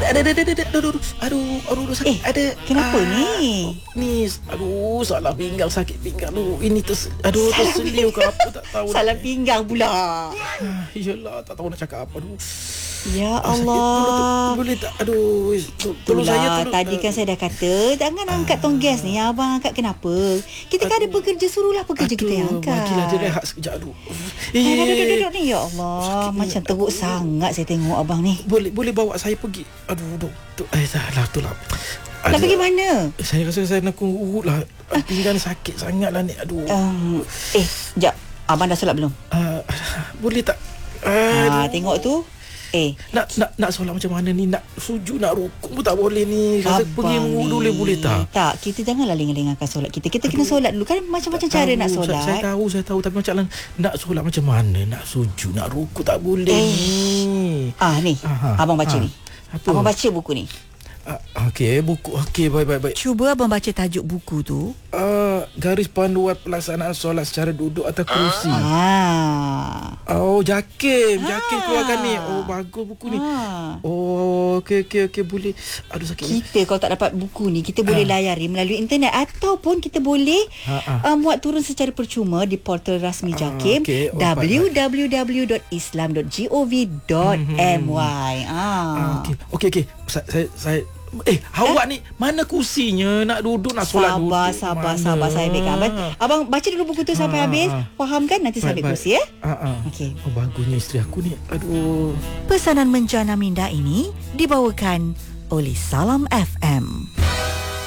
Aduh, sakit. Kenapa ni? Ni, aduh, salah pinggang, sakit pinggang. Ini terseliu ke apa tak tahu. Salah pinggang pula. Iyalah, tak tahu nak cakap apa. Aduh. Ya Allah. Boleh tak? Aduh, tolong saya. Tadi kan saya dah kata jangan angkat tong gas ni. Abang angkat kenapa? Kita kan ada pekerja, suruhlah pekerja kita yang angkat. Bagilah dia rehat sekejap. Aduh. Duduk ni. Ya Allah, macam teruk sangat saya tengok abang ni. Boleh bawa saya pergi. Aduh, doktor. Itulah. Nak pergi mana? Saya rasa saya nak urut lah. Pinggang sakit sangat lah ni. Aduh. Sekejap. Abang dah solat belum? Boleh tak? Tengok tu. Nak solat macam mana ni? Nak sujud, nak rukuk pun tak boleh ni. Rasa pergi mengudu boleh tak? Tak, kita janganlah lengah-lengahkan solat kita. Kita kena solat dulu. Kan macam-macam cara nak solat. Saya tahu. Tapi macam nak solat macam mana? Nak sujud, nak rukuk tak boleh ni. Ni. Abang baca ni. Apa? Abang baca buku ni. Okey, buku. Okey, baik. Cuba abang baca tajuk buku tu. Garis panduan pelaksanaan solat secara duduk atau kerusi. Jakim keluarkan ni. Bagus buku ni. Okey, boleh. Aduh, sakit. Kita kalau tak dapat buku ni, kita boleh layari melalui internet ataupun kita boleh muat turun secara percuma di portal rasmi Jakim, www.islam.gov.my. Okey. Saya awak ni mana kursinya? Nak duduk, nak solat duduk. Sabar saya ambilkan. Abang baca dulu buku tu sampai habis. Faham kan? Nanti saya ambil kursi ya. Okey. Bagusnya isteri aku ni. Aduh. Pesanan menjana minda ini dibawakan oleh Salam FM.